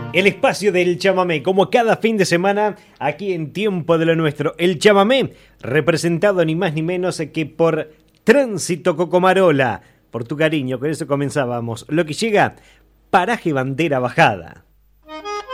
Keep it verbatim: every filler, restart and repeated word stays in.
El espacio del chamamé, como cada fin de semana, aquí en Tiempo de lo Nuestro. El chamamé, representado ni más ni menos que por Tránsito Cocomarola. Por tu cariño, con eso comenzábamos. Lo que llega, Paraje Bandera Bajada.